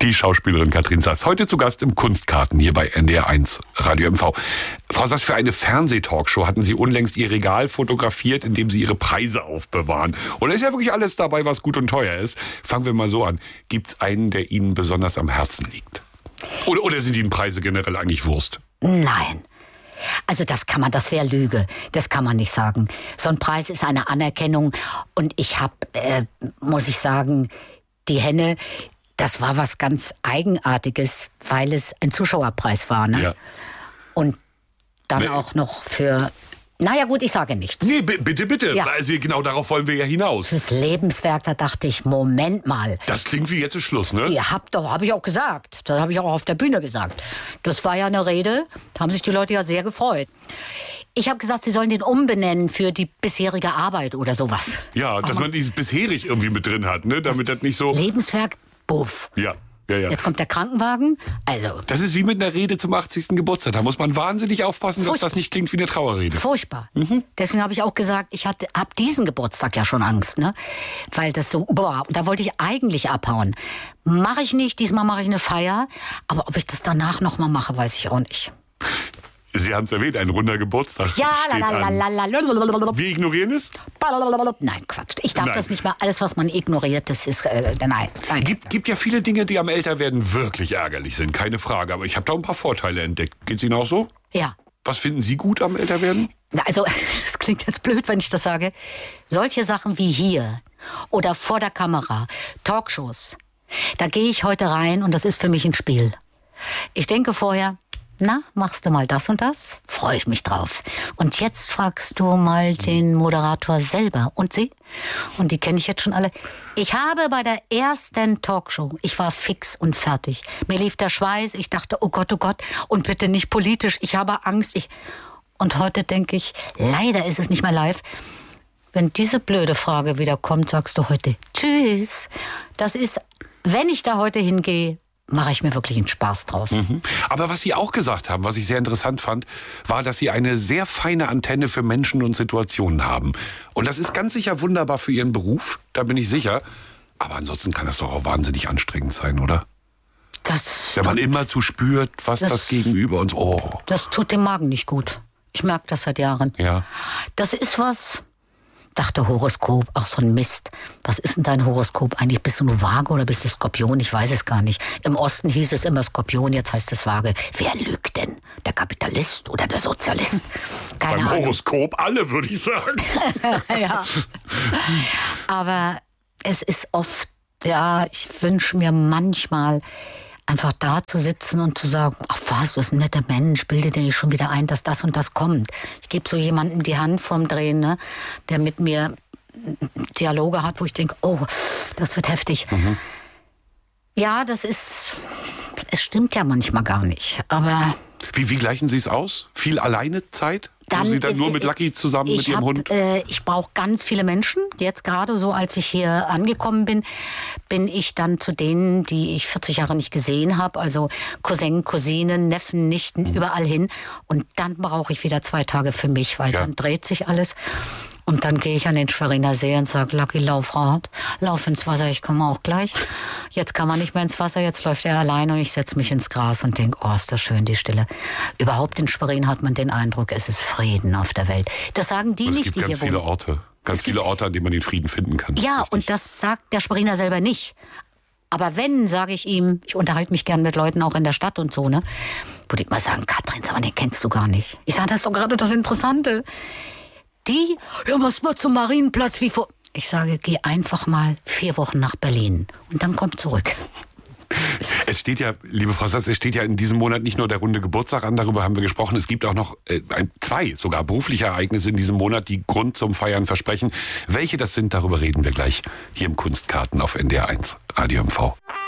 Die Schauspielerin Katrin Sass. Heute zu Gast im Kunstkarten hier bei NDR1 Radio MV. Frau Sass, für eine Fernsehtalkshow hatten Sie unlängst Ihr Regal fotografiert, in dem Sie Ihre Preise aufbewahren. Und da ist ja wirklich alles dabei, was gut und teuer ist. Fangen wir mal so an. Gibt es einen, der Ihnen besonders am Herzen liegt? Oder sind Ihnen Preise generell eigentlich Wurst? Nein. Also das wäre Lüge. Das kann man nicht sagen. So ein Preis ist eine Anerkennung. Und ich habe, muss ich sagen, die Henne, das war was ganz Eigenartiges, weil es ein Zuschauerpreis war. Ne? Ja. Und dann auch noch für... Naja gut, ich sage nichts. Nee, bitte. Ja. Also genau darauf wollen wir ja hinaus. Fürs Lebenswerk, da dachte ich, Moment mal. Das klingt wie jetzt ist Schluss, ne? Ihr habt doch, habe ich auch gesagt. Das habe ich auch auf der Bühne gesagt. Das war ja eine Rede, da haben sich die Leute ja sehr gefreut. Ich habe gesagt, sie sollen den umbenennen für die bisherige Arbeit oder sowas. Ja, dass man dieses bisherig irgendwie mit drin hat, ne? Damit das nicht so... Lebenswerk, buff. Ja. Jetzt kommt der Krankenwagen, also... Das ist wie mit einer Rede zum 80. Geburtstag. Da muss man wahnsinnig aufpassen, dass das nicht klingt wie eine Trauerrede. Furchtbar. Deswegen habe ich auch gesagt, ich habe diesen Geburtstag ja schon Angst, ne? Weil das so, und da wollte ich eigentlich abhauen. Mache ich nicht, diesmal mache ich eine Feier, aber ob ich das danach nochmal mache, weiß ich auch nicht. Sie haben es erwähnt, ein runder Geburtstag Ja, steht an. Wir ignorieren es? Nein, Quatsch. Ich darf das nicht mehr. Alles, was man ignoriert, das ist... nein. Gibt ja viele Dinge, die am Älterwerden wirklich ärgerlich sind, keine Frage. Aber ich habe da ein paar Vorteile entdeckt. Geht's Ihnen auch so? Ja. Was finden Sie gut am Älterwerden? Also, es klingt jetzt blöd, wenn ich das sage. Solche Sachen wie hier oder vor der Kamera, Talkshows, da gehe ich heute rein und das ist für mich ein Spiel. Ich denke vorher... Na, machst du mal das und das? Freue ich mich drauf. Und jetzt fragst du mal den Moderator selber. Und sie? Und die kenne ich jetzt schon alle. Ich habe bei der ersten Talkshow, ich war fix und fertig. Mir lief der Schweiß, ich dachte, oh Gott, und bitte nicht politisch, ich habe Angst. Und heute denke ich, leider ist es nicht mehr live. Wenn diese blöde Frage wieder kommt, sagst du heute Tschüss. Das ist, wenn ich da heute hingehe, mache ich mir wirklich einen Spaß draus. Aber was Sie auch gesagt haben, was ich sehr interessant fand, war, dass Sie eine sehr feine Antenne für Menschen und Situationen haben. Und das ist ganz sicher wunderbar für Ihren Beruf, da bin ich sicher. Aber ansonsten kann das doch auch wahnsinnig anstrengend sein, oder? Wenn man immerzu spürt, was das Gegenüber und so... Oh. Das tut dem Magen nicht gut. Ich merke das seit Jahren. Ja. Das ist was... Dachte Horoskop, ach so ein Mist. Was ist denn dein Horoskop eigentlich? Bist du nur Waage oder bist du Skorpion? Ich weiß es gar nicht. Im Osten hieß es immer Skorpion, jetzt heißt es Waage. Wer lügt denn? Der Kapitalist oder der Sozialist? Keine Beim Ahnung. Horoskop alle, würde ich sagen. Ja. Aber es ist oft, ja, ich wünsche mir manchmal einfach da zu sitzen und zu sagen, ach was, das ist ein netter Mensch, bilde dir nicht schon wieder ein, dass das und das kommt. Ich gebe so jemandem die Hand vorm Drehen, ne, der mit mir Dialoge hat, wo ich denke, oh, das wird heftig. Ja, es stimmt ja manchmal gar nicht, aber... Wie gleichen Sie es aus? Viel alleine Zeit? Sie dann nur mit Lucky zusammen mit Ihrem Hund? Ich brauche ganz viele Menschen. Jetzt gerade so, als ich hier angekommen bin, bin ich dann zu denen, die ich 40 Jahre nicht gesehen habe. Also Cousin, Cousinen, Neffen, Nichten, überall hin. Und dann brauche ich wieder 2 Tage für mich, weil dann dreht sich alles. Und dann gehe ich an den Schweriner See und sage, Lucky, lauf ins Wasser, ich komme auch gleich. Jetzt kann man nicht mehr ins Wasser, jetzt läuft er allein und ich setze mich ins Gras und denke, oh, ist das schön, die Stille. Überhaupt in Schwerin hat man den Eindruck, es ist Frieden auf der Welt. Das sagen die nicht, die hier wohnen. Ganz viele Orte, an denen man den Frieden finden kann. Ja, und das sagt der Schweriner selber nicht. Aber wenn, sage ich ihm, ich unterhalte mich gern mit Leuten auch in der Stadt und so, ne? Würde ich mal sagen, Katrin, aber den kennst du gar nicht. Ich sage, das ist doch gerade das Interessante. Ja, was mal zum Marienplatz wie vor... Ich sage, geh einfach mal 4 Wochen nach Berlin und dann komm zurück. Es steht ja, liebe Frau Sass, es steht ja in diesem Monat nicht nur der runde Geburtstag an, darüber haben wir gesprochen. Es gibt auch noch 2 sogar berufliche Ereignisse in diesem Monat, die Grund zum Feiern versprechen. Welche das sind, darüber reden wir gleich hier im Kunstkarten auf NDR1 Radio MV.